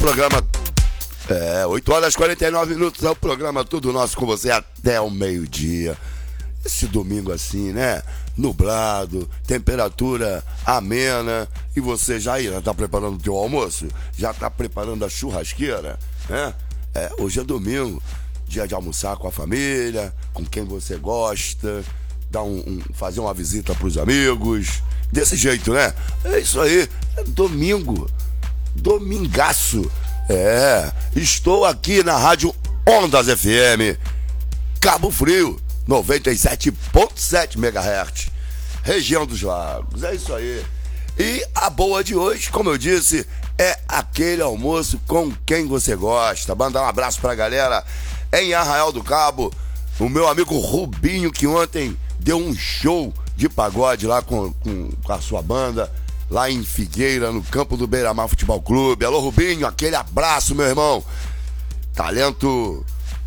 programa 8 horas e 49 minutos, é o programa Tudo Nosso com você até o meio-dia. Esse domingo assim, né? Nublado, temperatura amena. E você já tá preparando o teu almoço? Já tá preparando a churrasqueira, né? Hoje é domingo, dia de almoçar com a família, com quem você gosta, fazer uma visita pros amigos. Desse jeito, né? É isso aí, é domingo. Domingaço. Estou aqui na Rádio Ondas FM Cabo Frio 97.7 MHz, região dos Lagos. É isso aí. E a boa de hoje, como eu disse, é aquele almoço com quem você gosta. Mandar um abraço pra galera em Arraial do Cabo, o meu amigo Rubinho, que ontem deu um show de pagode lá com a sua banda, lá em Figueira, no campo do Beira-Mar Futebol Clube. Alô, Rubinho, aquele abraço, meu irmão. Talento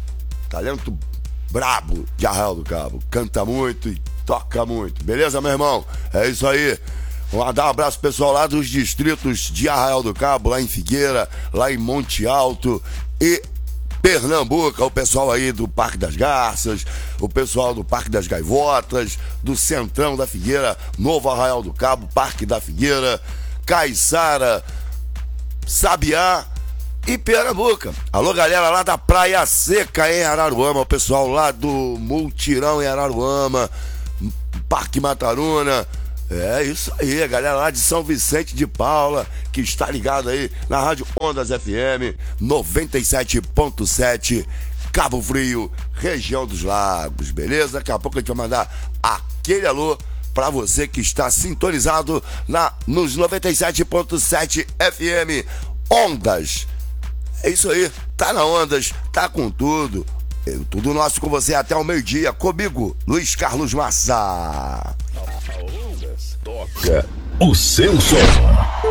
brabo de Arraial do Cabo. Canta muito e toca muito. Beleza, meu irmão? É isso aí. Vou dar um abraço pro pessoal lá dos distritos de Arraial do Cabo, lá em Figueira, lá em Monte Alto e Pernambuco, o pessoal aí do Parque das Garças, o pessoal do Parque das Gaivotas, do Centrão da Figueira, Novo Arraial do Cabo, Parque da Figueira, Caiçara, Sabiá e Pernambuco. Alô, galera lá da Praia Seca em Araruama, o pessoal lá do Multirão em Araruama, Parque Mataruna. É isso aí, a galera lá de São Vicente de Paula, que está ligado aí na Rádio Ondas FM 97.7, Cabo Frio, região dos Lagos, beleza? Daqui a pouco a gente vai mandar aquele alô pra você que está sintonizado nos 97.7 FM Ondas. É isso aí, tá na Ondas, tá com tudo. Tudo nosso com você até o meio-dia, comigo, Luiz Carlos Massa. Toca o seu som.